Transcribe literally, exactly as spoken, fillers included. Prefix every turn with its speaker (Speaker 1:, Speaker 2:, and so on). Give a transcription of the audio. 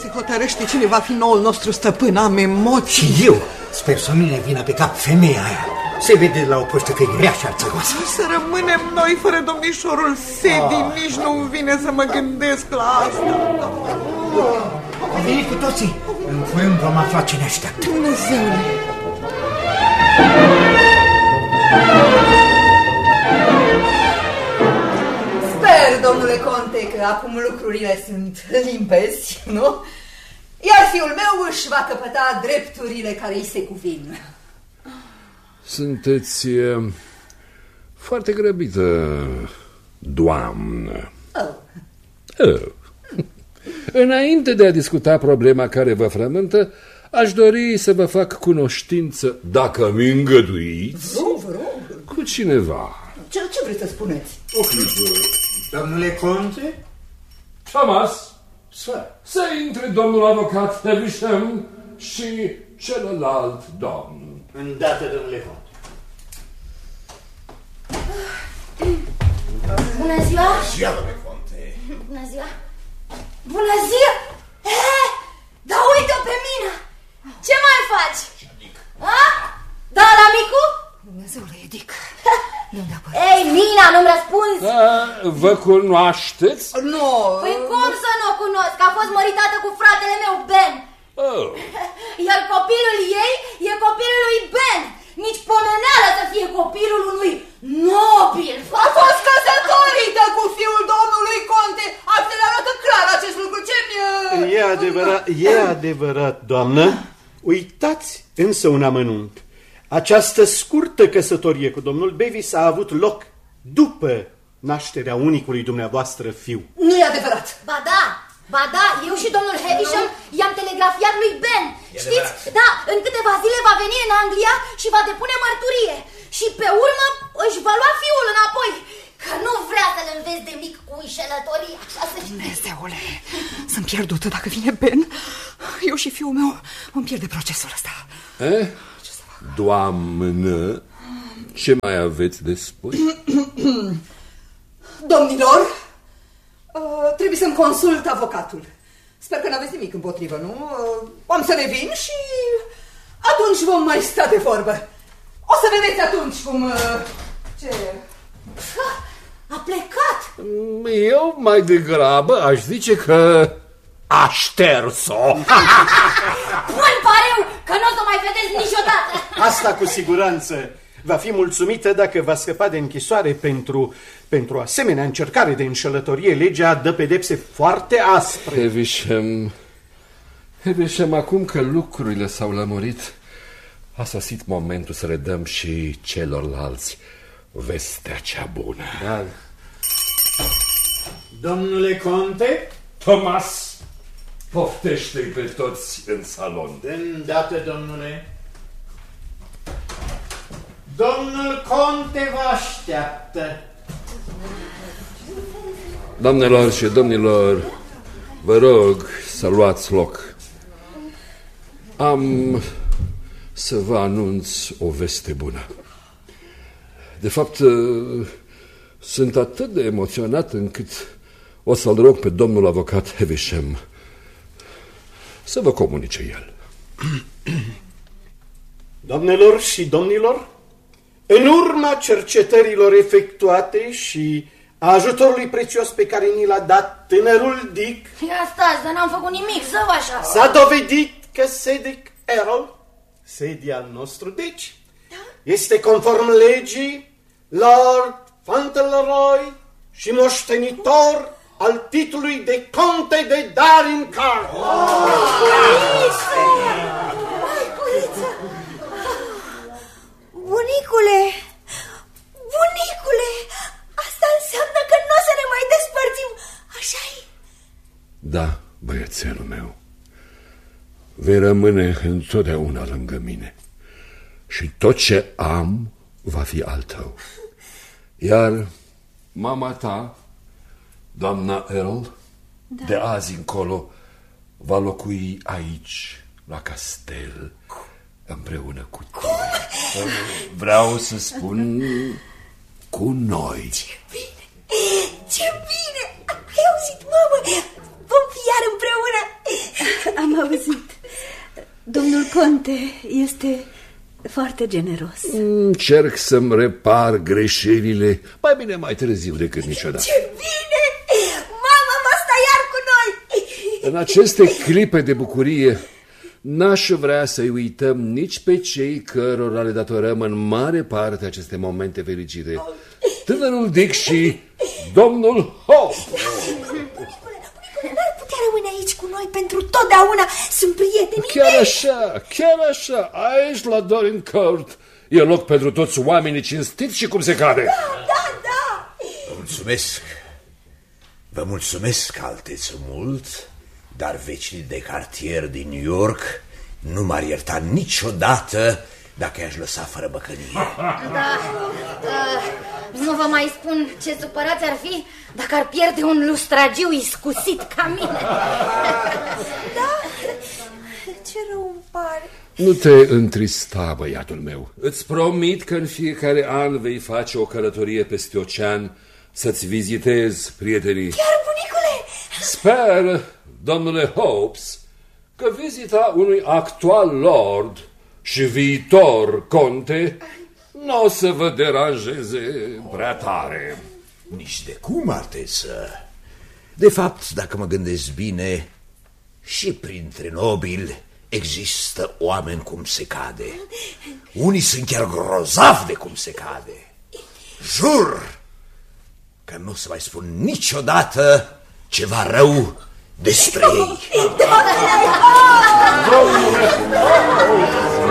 Speaker 1: se hotărăște cine va fi noul nostru stăpân. Am emoții.
Speaker 2: Și eu sper să nu ne vină pe cap femeia aia. Se vede la o prosteferie rea și arțăgoasă.
Speaker 1: Să rămânem noi fără domnișorul Sedi. Ah. Nici nu-mi vine să mă gândesc la asta.
Speaker 2: Au venit cu toții. În curând vom afla ce ne așteaptă.
Speaker 1: Dumnezeule!
Speaker 3: Sper, domnule conte, că acum lucrurile sunt limpezi, nu? Iar fiul meu își va căpăta drepturile care îi se cuvin.
Speaker 4: Sunteți uh, foarte grăbită, doamnă.
Speaker 3: Oh.
Speaker 4: Oh. Înainte de a discuta problema care vă frământă, aș dori să vă fac cunoștință, dacă mi îngăduiți,
Speaker 3: Vă rog,
Speaker 4: cu cineva.
Speaker 3: Ce, ce vreți să spuneți?
Speaker 2: O clipă, domnule conte?
Speaker 4: Thomas,
Speaker 2: Să.
Speaker 4: să intre domnul avocat Havisham și celălalt domn.
Speaker 2: Îndată, domnule conte.
Speaker 5: Bună ziua!
Speaker 6: Ziua, domnule conte!
Speaker 5: Bună ziua! Bună ziua! Eh, dar uite-o pe mine! Ce mai faci? A? Da, la micu?
Speaker 3: Dumnezeule, Edic.
Speaker 5: Ei, Mina, nu-mi răspunzi?
Speaker 4: Da, vă cunoașteți?
Speaker 3: Nu.
Speaker 5: Păi cum să nu o cunosc? A fost măritată cu fratele meu, Ben.
Speaker 4: Oh.
Speaker 5: Iar copilul ei e copilul lui Ben. Nici pomeneală să fie copilul unui nobil.
Speaker 3: A fost căsătorită cu fiul domnului conte. Actele arată clar acest lucru. Ce-mi...
Speaker 7: E adevărat, e adevărat, doamnă. Uitați însă un amănunt. Această scurtă căsătorie cu domnul Bevis a avut loc după nașterea unicului dumneavoastră fiu.
Speaker 3: Nu e adevărat.
Speaker 5: Ba da, ba da, eu și domnul Havisham i-am telegrafiat lui Ben. Știți? Da, în câteva zile va veni în Anglia și va depune mărturie. Și pe urmă își va lua fiul înapoi. Că nu vrea să-l înveți de mic cu înșelătorie, așa să știi.
Speaker 1: Dumnezeule, sunt pierdută dacă vine Ben. Eu și fiul meu vom pierde procesul ăsta.
Speaker 4: Eh? Doamnă, ce mai aveți de spus?
Speaker 3: Domnilor, uh, trebuie să-mi consult avocatul. Sper că n-aveți nimic împotrivă, nu? Uh, am să revin și atunci vom mai sta de vorbă. O să vedeți atunci cum... Uh, ce...
Speaker 5: A plecat.
Speaker 4: Eu mai degrabă aș zice că a șters-o.
Speaker 5: Bun pariu că nu o să mai vedeți niciodată.
Speaker 7: Asta cu siguranță. Va fi mulțumită dacă va scăpa de închisoare pentru, pentru asemenea încercare de înșelătorie. Legea dă pedepse foarte aspre.
Speaker 4: Havisham, Havisham, acum că lucrurile s-au lămurit, a sosit momentul să le dăm și celorlalți vestea cea bună.
Speaker 2: Da. Domnule conte?
Speaker 4: Thomas, poftește-i pe toți în salon.
Speaker 2: De îndată, domnule. Domnul conte vă așteaptă.
Speaker 4: Doamnelor și domnilor, vă rog să luați loc. Am să vă anunț o veste bună. De fapt, sunt atât de emoționat încât o să-l rog pe domnul avocat Havisham să vă comunice el.
Speaker 7: Doamnelor și domnilor, în urma cercetărilor efectuate și a ajutorului prețios pe care ni l-a dat tânărul Dick,
Speaker 5: Ia stați, dar n-am făcut nimic, să vă așa.
Speaker 7: s-a dovedit că Cedric Errol, Sedi al nostru, deci, este conform legii Lord Fauntleroy și moștenitor al titlului de conte de Darncar.
Speaker 5: Bunicule, bunicule, asta înseamnă că nu o să ne mai despărțim, așa-i?
Speaker 4: Da, băiețelul meu, vei rămâne întotdeauna lângă mine și tot ce am va fi al tău. Iar mama ta, doamna Earl, da, de azi încolo va locui aici, la castel, împreună cu tine. Vreau să spun cu noi.
Speaker 5: Ce bine, ce bine! Ai auzit, mamă? Vom fi iar împreună.
Speaker 6: Conte este foarte generos.
Speaker 4: Încerc să-mi repar greșelile, mai bine mai târziu decât niciodată.
Speaker 6: Ce bine! Mama va sta iar cu noi!
Speaker 4: În aceste clipe de bucurie n-aș vrea să-i uităm nici pe cei cărora le datorăm în mare parte aceste momente fericite. Tânărul Dick și domnul Hope.
Speaker 6: N-ar putea rămâne aici cu noi pentru totdeauna. Sunt prietenii
Speaker 4: Chiar
Speaker 6: mei.
Speaker 4: așa, chiar așa. Aici la Dorincourt e loc pentru toți oamenii cinstiți și cum se cade.
Speaker 6: Da, da, da.
Speaker 8: Vă mulțumesc. Vă mulțumesc, alteță, mult, dar vecinii de cartier din New York nu m-ar ierta niciodată dacă i-aș lăsa fără băcănie.
Speaker 5: Da, uh, nu vă mai spun ce supărați ar fi dacă ar pierde un lustragiu iscusit ca mine.
Speaker 6: Da? Ce rău îmi pare.
Speaker 4: Nu te întrista, băiatul meu. Îți promit că în fiecare an vei face o călătorie peste ocean să-ți vizitezi prietenii.
Speaker 6: Chiar, bunicule?
Speaker 4: Sper, domnule Hopes, că vizita unui actual lord și viitor conte nu o să vă deranjeze prea tare.
Speaker 8: Nici de cum, alteță. De fapt, dacă mă gândesc bine, și printre nobili există oameni cum se cade. Unii sunt chiar grozavi de cum se cade. Jur că nu o să mai spun niciodată ceva rău despre ei.